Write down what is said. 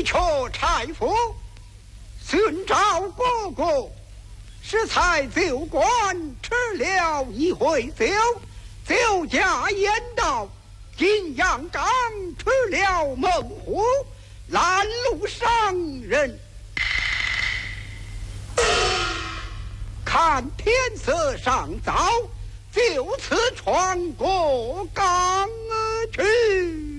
却差夫寻找哥哥，适才酒馆吃了一回酒，酒家言道：金阳冈吃了猛虎，拦路伤人。看天色尚早，就此穿过冈去。